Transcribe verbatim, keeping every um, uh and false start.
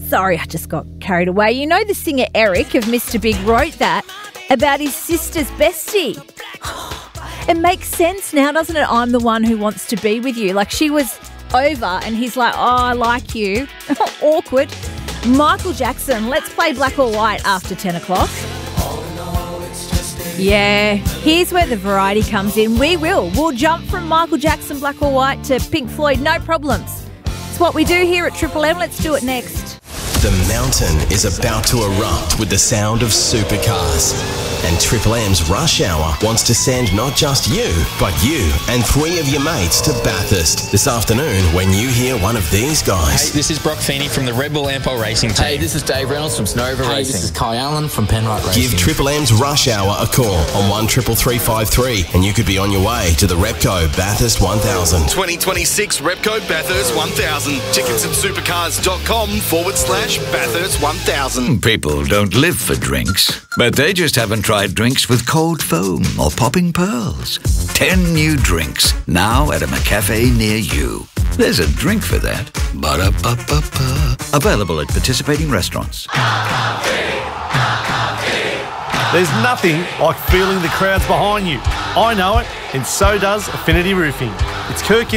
Sorry, I just got carried away. You know the singer Eric of Mister Big wrote that about his sister's bestie. It makes sense now, doesn't it? I'm the one who wants to be with you. Like, she was over and he's like, oh, I like you. Awkward. Michael Jackson, let's play Black or White after ten o'clock. Yeah, here's where the variety comes in. We will. We'll jump from Michael Jackson, Black or White to Pink Floyd, no problems. It's what we do here at Triple M. Let's do it next. The mountain is about to erupt with the sound of supercars. And Triple M's Rush Hour wants to send not just you, but you and three of your mates to Bathurst this afternoon when you hear one of these guys. Hey, this is Brock Feeney from the Red Bull Ampol Racing Team. Hey, this is Dave Reynolds from Snowver hey, Racing. This is Kai Allen from Penrite Racing. Give Triple M's Rush Hour a call on one triple three five three and you could be on your way to the Repco Bathurst one thousand. twenty twenty-six Repco Bathurst one thousand. Tickets at supercars.com forward slash Bathurst one thousand. People don't live for drinks, but they just haven't tried drinks with cold foam or popping pearls. Ten new drinks now at a McCafe near you. There's a drink for that. Ba-da-ba-ba-ba. Available at participating restaurants. There's nothing like feeling the crowds behind you. I know it, and so does Affinity Roofing. It's Kirk